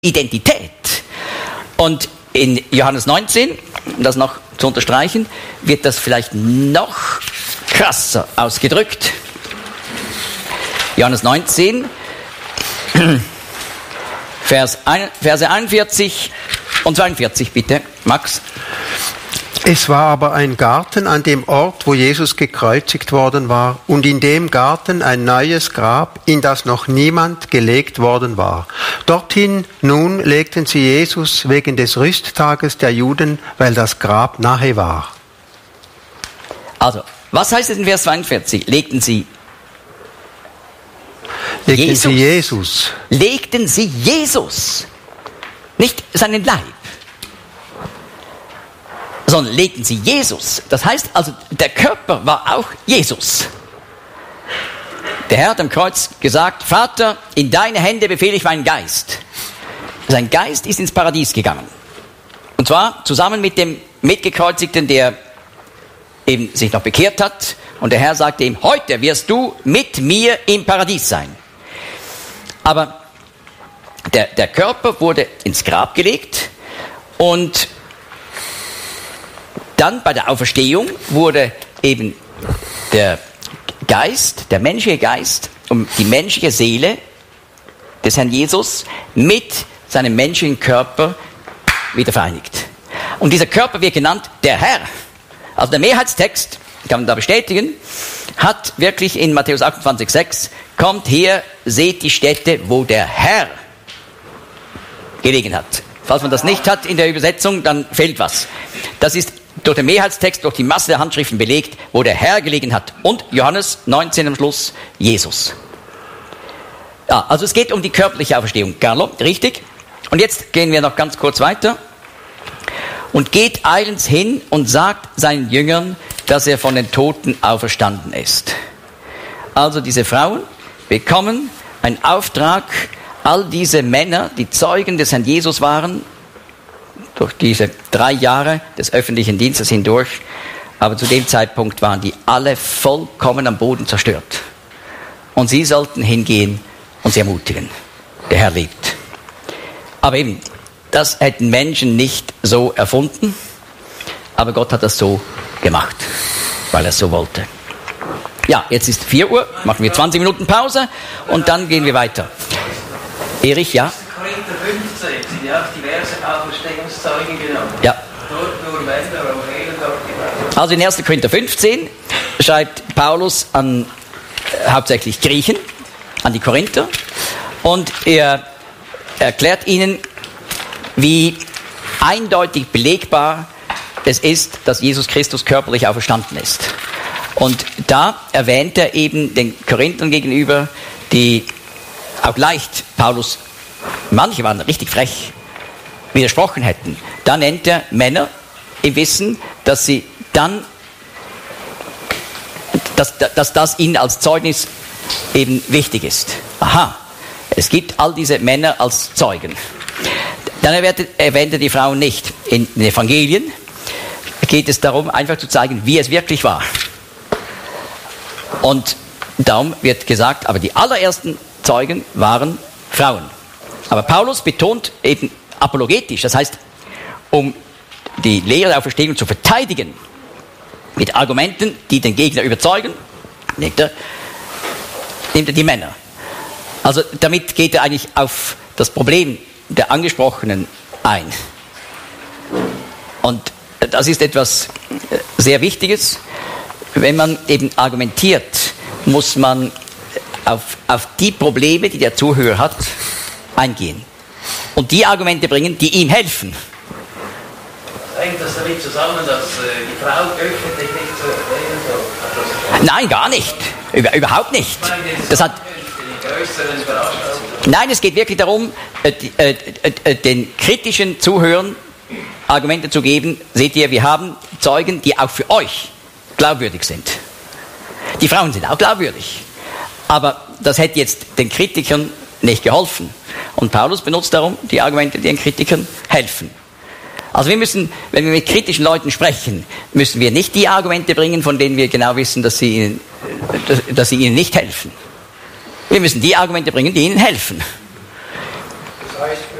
Identität. Und in Johannes 19, um das noch zu unterstreichen, wird das vielleicht noch krasser ausgedrückt. Johannes 19, Verse 41 und 42, bitte, Max. Es war aber ein Garten an dem Ort, wo Jesus gekreuzigt worden war, und in dem Garten ein neues Grab, in das noch niemand gelegt worden war. Dorthin nun legten sie Jesus wegen des Rüsttages der Juden, weil das Grab nahe war. Also, was heißt es in Vers 42? Legten sie Jesus. Legten sie Jesus, nicht seinen Leib, sondern legten sie Jesus. Das heißt also, der Körper war auch Jesus. Der Herr hat am Kreuz gesagt, Vater, in deine Hände befehle ich meinen Geist. Sein Geist ist ins Paradies gegangen. Und zwar zusammen mit dem Mitgekreuzigten, der eben sich noch bekehrt hat. Und der Herr sagte ihm, heute wirst du mit mir im Paradies sein. Aber der Körper wurde ins Grab gelegt und dann bei der Auferstehung wurde eben der Geist, der menschliche Geist und die menschliche Seele des Herrn Jesus mit seinem menschlichen Körper wieder vereinigt. Und dieser Körper wird genannt der Herr. Also der Mehrheitstext, kann man da bestätigen, hat wirklich in Matthäus 28,6, kommt her, seht die Stätte, wo der Herr gelegen hat. Falls man das nicht hat in der Übersetzung, dann fehlt was. Das ist durch den Mehrheitstext, durch die Masse der Handschriften belegt, wo der Herr gelegen hat. Und Johannes 19 am Schluss, Jesus. Ja, also es geht um die körperliche Auferstehung. Carlo, richtig? Und jetzt gehen wir noch ganz kurz weiter. Und geht eilends hin und sagt seinen Jüngern, dass er von den Toten auferstanden ist. Also diese Frauen bekommen einen Auftrag, all diese Männer, die Zeugen des Herrn Jesus waren, durch diese 3 Jahre des öffentlichen Dienstes hindurch, aber zu dem Zeitpunkt waren die alle vollkommen am Boden zerstört. Und sie sollten hingehen und sie ermutigen. Der Herr lebt. Aber eben, das hätten Menschen nicht so erfunden, aber Gott hat das so gemacht, weil er es so wollte. Ja, jetzt ist 4 Uhr, machen wir 20 Minuten Pause und dann gehen wir weiter. Erich, ja? Korinther 15 sind ja auch diverse Auferstehungszeugen genommen. Ja. Dort nur Männer, aber fehlen dort die Frauen. Also in 1. Korinther 15 schreibt Paulus an hauptsächlich Griechen, an die Korinther, und er erklärt ihnen, wie eindeutig belegbar es ist, dass Jesus Christus körperlich auferstanden ist. Und da erwähnt er eben den Korinthern gegenüber, die auch leicht Paulus, manche waren richtig frech, widersprochen hätten. Da nennt er Männer im Wissen, dass sie dann, dass das ihnen als Zeugnis eben wichtig ist. Aha, es gibt all diese Männer als Zeugen. Dann erwähnt er die Frauen nicht. In den Evangelien geht es darum, einfach zu zeigen, wie es wirklich war. Und darum wird gesagt, aber die allerersten Zeugen waren Frauen. Aber Paulus betont eben apologetisch, das heißt, um die Lehre der Auferstehung zu verteidigen, mit Argumenten, die den Gegner überzeugen, nimmt er die Männer. Also damit geht er eigentlich auf das Problem der Angesprochenen ein. Und das ist etwas sehr Wichtiges. Wenn man eben argumentiert, muss man auf die Probleme, die der Zuhörer hat, eingehen. Und die Argumente bringen, die ihm helfen. Hängt das damit zusammen, dass die Frau öffentlich nicht zu erwähnen soll? Nein, gar nicht. Überhaupt nicht. Das hat... Nein, es geht wirklich darum, den kritischen Zuhörern Argumente zu geben. Seht ihr, wir haben Zeugen, die auch für euch glaubwürdig sind. Die Frauen sind auch glaubwürdig. Aber das hätte jetzt den Kritikern nicht geholfen. Und Paulus benutzt darum die Argumente, die den Kritikern helfen. Also wir müssen, wenn wir mit kritischen Leuten sprechen, müssen wir nicht die Argumente bringen, von denen wir genau wissen, dass sie ihnen nicht helfen. Wir müssen die Argumente bringen, die ihnen helfen. Das heißt,